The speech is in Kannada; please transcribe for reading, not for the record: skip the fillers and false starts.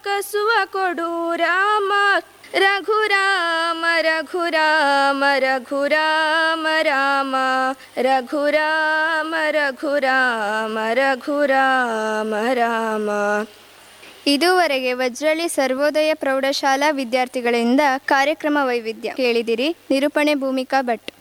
ಕಸುವ ಕೊಡು ರಾಮ. ರಘುರಾಮ ರಘುರಾಮ ರಘುರಾಮ ರಾಮ ರಘುರಾಮ ರಘುರಾಮ ರಘುರಾಮ ರಾಮ. ಇದುವರೆಗೆ ವಜ್ರಳ್ಳಿ ಸರ್ವೋದಯ ಪ್ರೌಢಶಾಲಾ ವಿದ್ಯಾರ್ಥಿಗಳಿಂದ ಕಾರ್ಯಕ್ರಮ ವೈವಿಧ್ಯ ಕೇಳಿದಿರಿ. ನಿರೂಪಣೆ ಭೂಮಿಕಾ ಭಟ್.